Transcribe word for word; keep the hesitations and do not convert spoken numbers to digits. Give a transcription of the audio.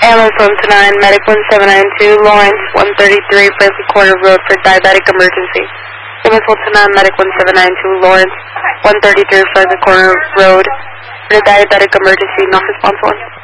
Ambulance one two nine, Medic one seven nine two, Lawrence one thirty-three, Berkeley Corner Road for diabetic emergency. Ambulance one two nine, Medic one seven nine two, Lawrence one thirty-three, Berkeley Corner Road for diabetic emergency, not response one.